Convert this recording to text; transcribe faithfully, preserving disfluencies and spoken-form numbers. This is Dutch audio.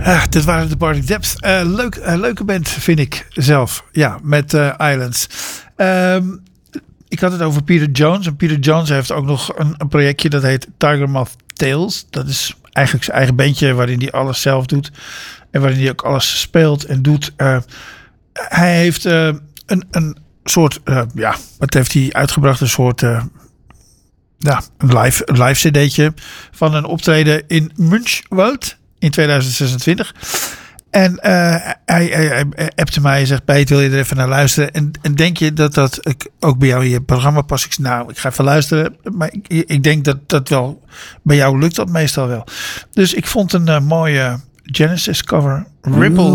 Uh, dit waren de Bardic Depth. Uh, leuk, uh, leuke band vind ik zelf. Ja, met uh, Islands. Um, ik had het over Peter Jones. En Peter Jones heeft ook nog een, een projectje dat heet Tiger Moth Tales. Dat is eigenlijk zijn eigen bandje waarin hij alles zelf doet. En waarin hij ook alles speelt en doet. Uh, hij heeft uh, een, een soort, uh, ja, wat heeft hij uitgebracht? Een soort, uh, ja, een live, een live cd'tje van een optreden in Münchwald in tweeduizend zesentwintig. En uh, hij, hij, hij appte mij en zegt, Peet, wil je er even naar luisteren? En, en denk je dat dat ook bij jou in je programma past? Ik zeg, nou, ik ga even luisteren. Maar ik, ik denk dat dat wel, bij jou lukt dat meestal wel. Dus ik vond een uh, mooie Genesis cover, Ripple.